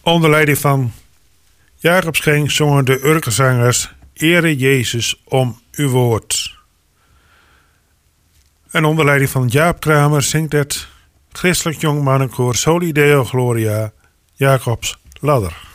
Onder leiding van Jacob Schenk zongen de Urkenzangers Ere Jezus om uw woord. En onder leiding van Jaap Kramer zingt het christelijk jongmannenkoor Soli Deo Gloria Jacobs Ladder.